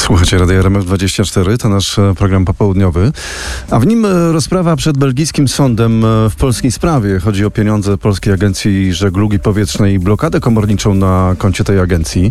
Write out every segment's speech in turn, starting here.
Słuchajcie, Radio RMF24 to nasz program popołudniowy, a w nim rozprawa przed belgijskim sądem w polskiej sprawie. Chodzi o pieniądze Polskiej Agencji Żeglugi Powietrznej i blokadę komorniczą na koncie tej agencji.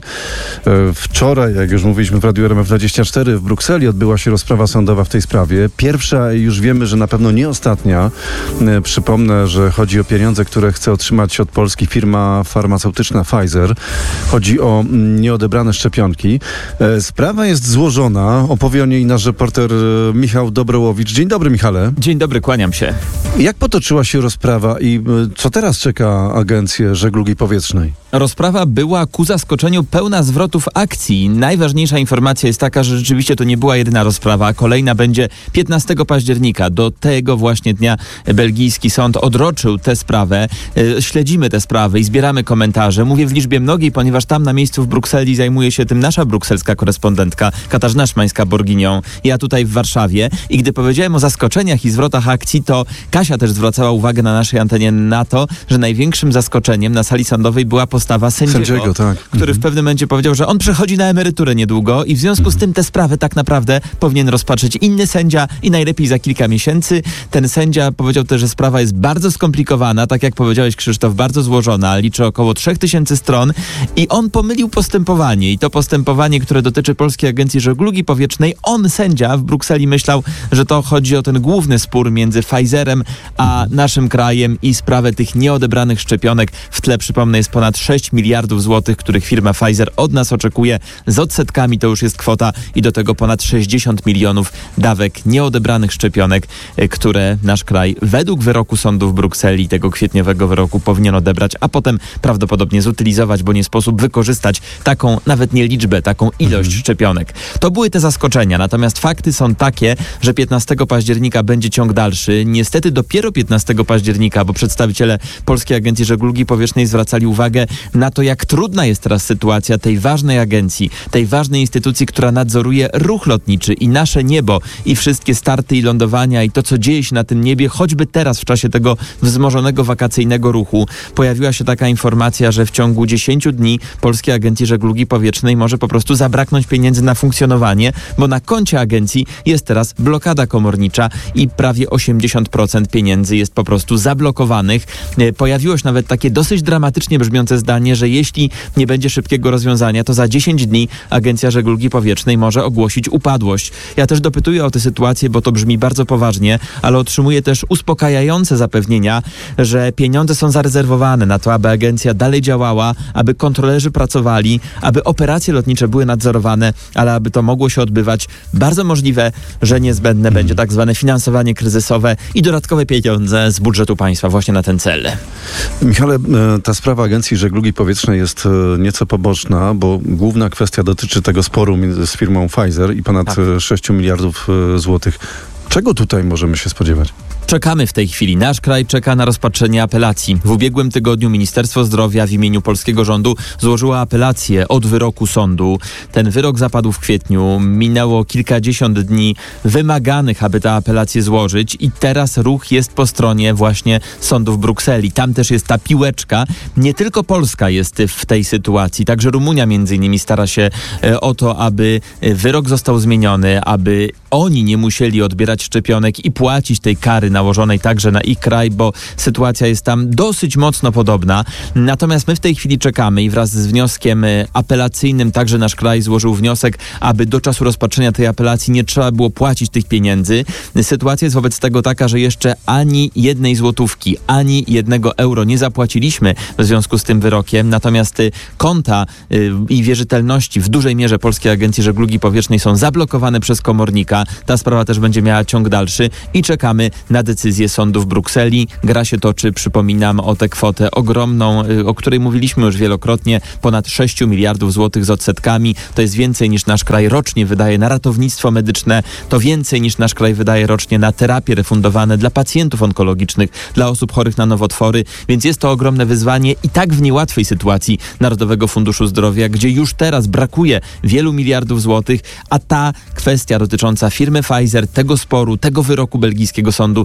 Wczoraj, jak już mówiliśmy w Radiu RMF24, w Brukseli odbyła się rozprawa sądowa w tej sprawie. Pierwsza i już wiemy, że na pewno nie ostatnia. Przypomnę, że chodzi o pieniądze, które chce otrzymać od Polski firma farmaceutyczna Pfizer. Chodzi o nieodebrane szczepionki. Sprawa jest złożona. Opowie o niej nasz reporter Michał Dobrołowicz. Dzień dobry, Michale. Dzień dobry, kłaniam się. Jak potoczyła się rozprawa i co teraz czeka Agencję Żeglugi Powietrznej? Rozprawa była ku zaskoczeniu pełna zwrotów akcji. Najważniejsza informacja jest taka, że rzeczywiście to nie była jedyna rozprawa. Kolejna będzie 15 października. Do tego właśnie dnia belgijski sąd odroczył tę sprawę. Śledzimy tę sprawę i zbieramy komentarze. Mówię w liczbie mnogiej, ponieważ tam na miejscu w Brukseli zajmuje się tym nasza brukselska korespondentka Katarzyna Szymańska-Borginią. Ja tutaj w Warszawie. I gdy powiedziałem o zaskoczeniach i zwrotach akcji, to Kasia też zwracała uwagę na naszej antenie na to, że największym zaskoczeniem na sali sądowej była postawa sędziego, który w pewnym momencie powiedział, że on przechodzi na emeryturę niedługo i w związku z tym tę sprawę tak naprawdę powinien rozpatrzyć inny sędzia i najlepiej za kilka miesięcy. Ten sędzia powiedział też, że sprawa jest bardzo skomplikowana, tak jak powiedziałeś, Krzysztof, bardzo złożona, liczy około 3000 stron i on pomylił postępowanie i to postępowanie, które dotyczy Polskiej Agencji Żeglugi Powietrznej, on, sędzia w Brukseli, myślał, że to chodzi o ten główny spór między Pfizerem a naszym krajem i sprawę tych nieodebranych szczepionek. W tle, przypomnę, jest ponad 6 miliardów złotych, których firma Pfizer od nas oczekuje. Z odsetkami to już jest kwota i do tego ponad 60 milionów dawek nieodebranych szczepionek, które nasz kraj według wyroku sądu w Brukseli, tego kwietniowego wyroku, powinien odebrać, a potem prawdopodobnie zutylizować, bo nie sposób wykorzystać taką, nawet nie liczbę, taką ilość szczepionek. To były te zaskoczenia, natomiast fakty są takie, że 15 października będzie ciąg dalszy. Niestety dopiero 15 października, bo przedstawiciele Polskiej Agencji Żeglugi Powietrznej zwracali uwagę na to, jak trudna jest teraz sytuacja tej ważnej agencji, tej ważnej instytucji, która nadzoruje ruch lotniczy i nasze niebo i wszystkie starty i lądowania i to, co dzieje się na tym niebie, choćby teraz w czasie tego wzmożonego wakacyjnego ruchu. Pojawiła się taka informacja, że w ciągu 10 dni Polskiej Agencji Żeglugi Powietrznej może po prostu zabraknąć pieniędzy na funkcjonowanie, bo na koncie agencji jest teraz blokada komornicza i prawie 80% pieniędzy jest po prostu zablokowanych. Pojawiło się nawet takie dosyć dramatycznie brzmiące zdanie, że jeśli nie będzie szybkiego rozwiązania, to za 10 dni Agencja Żeglugi Powietrznej może ogłosić upadłość. Ja też dopytuję o tę sytuację, bo to brzmi bardzo poważnie, ale otrzymuję też uspokajające zapewnienia, że pieniądze są zarezerwowane na to, aby agencja dalej działała, aby kontrolerzy pracowali, aby operacje lotnicze były nadzorowane, ale aby to mogło się odbywać. Bardzo możliwe, że niezbędne będzie tak zwane finansowanie kryzysowe i dodatkowe pieniądze z budżetu państwa właśnie na ten cel. Michale, ta sprawa Agencji Żeglugi Powietrznej jest nieco poboczna, bo główna kwestia dotyczy tego sporu z firmą Pfizer i ponad 6 miliardów złotych. Czego tutaj możemy się spodziewać? Czekamy w tej chwili. Nasz kraj czeka na rozpatrzenie apelacji. W ubiegłym tygodniu Ministerstwo Zdrowia w imieniu polskiego rządu złożyło apelację od wyroku sądu. Ten wyrok zapadł w kwietniu. Minęło kilkadziesiąt dni wymaganych, aby tę apelację złożyć i teraz ruch jest po stronie właśnie sądu w Brukseli. Tam też jest ta piłeczka. Nie tylko Polska jest w tej sytuacji. Także Rumunia między innymi stara się o to, aby wyrok został zmieniony, aby oni nie musieli odbierać szczepionek i płacić tej kary nałożonej także na ich kraj, bo sytuacja jest tam dosyć mocno podobna. Natomiast my w tej chwili czekamy i wraz z wnioskiem apelacyjnym także nasz kraj złożył wniosek, aby do czasu rozpatrzenia tej apelacji nie trzeba było płacić tych pieniędzy. Sytuacja jest wobec tego taka, że jeszcze ani jednej złotówki, ani jednego euro nie zapłaciliśmy w związku z tym wyrokiem. Natomiast konta i wierzytelności w dużej mierze Polskiej Agencji Żeglugi Powietrznej są zablokowane przez komornika. Ta sprawa też będzie miała ciąg dalszy i czekamy na decyzję sądu w Brukseli. Gra się toczy, przypominam, o tę kwotę ogromną, o której mówiliśmy już wielokrotnie, ponad 6 miliardów złotych z odsetkami. To jest więcej niż nasz kraj rocznie wydaje na ratownictwo medyczne, to więcej niż nasz kraj wydaje rocznie na terapie refundowane dla pacjentów onkologicznych, dla osób chorych na nowotwory, więc jest to ogromne wyzwanie i tak w niełatwej sytuacji Narodowego Funduszu Zdrowia, gdzie już teraz brakuje wielu miliardów złotych, a ta kwestia dotycząca firmy Pfizer, tego sporu, tego wyroku belgijskiego sądu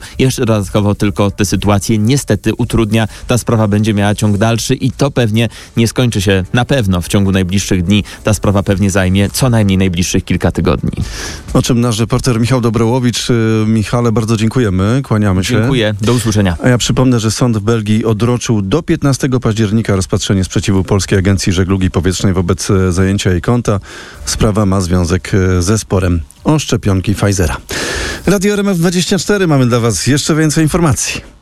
jeszcze dodatkowo tylko tę sytuację niestety utrudnia. Ta sprawa będzie miała ciąg dalszy i to pewnie nie skończy się na pewno w ciągu najbliższych dni. Ta sprawa pewnie zajmie co najmniej najbliższych kilka tygodni. O czym nasz reporter Michał Dobrołowicz. Michale, bardzo dziękujemy. Kłaniamy się. Dziękuję. Do usłyszenia. A ja przypomnę, że sąd w Belgii odroczył do 15 października rozpatrzenie sprzeciwu Polskiej Agencji Żeglugi Powietrznej wobec zajęcia jej konta. Sprawa ma związek ze sporem o szczepionki Pfizera. Radio RMF24, mamy dla Was jeszcze więcej informacji.